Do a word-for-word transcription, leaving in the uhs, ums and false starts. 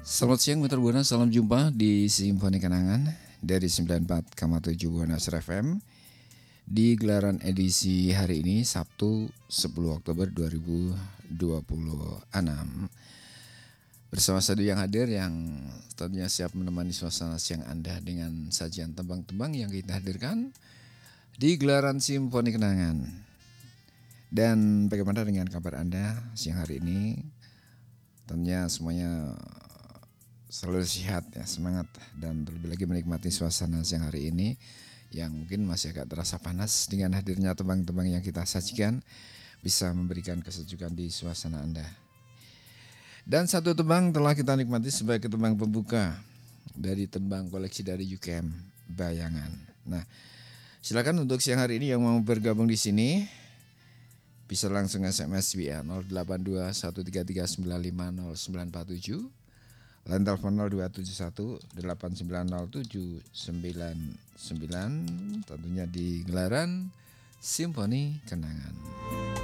Selamat siang Mitra Buana, salam jumpa di Simfoni Kenangan dari sembilan puluh empat koma tujuh Buana F M di gelaran edisi hari ini Sabtu sepuluh Oktober dua ribu dua puluh enam. Bersama saya yang hadir yang tentunya siap menemani suasana siang Anda dengan sajian tembang-tembang yang kita hadirkan di gelaran Simfoni Kenangan. Dan bagaimana dengan kabar Anda siang hari ini? Tentunya semuanya selalu sehat ya, semangat dan terlebih lagi menikmati suasana siang hari ini yang mungkin masih agak terasa panas. Dengan hadirnya tembang-tembang yang kita sajikan bisa memberikan kesejukan di suasana Anda. Dan satu tembang telah kita nikmati sebagai tembang pembuka dari tembang koleksi dari U K M Bayangan. Nah, silakan untuk siang hari ini yang mau bergabung di sini bisa langsung S M S via nol delapan dua satu tiga tiga sembilan lima nol sembilan empat tujuh, line telepon nol dua tujuh satu delapan sembilan nol tujuh sembilan sembilan, tentunya di gelaran Simfoni Kenangan.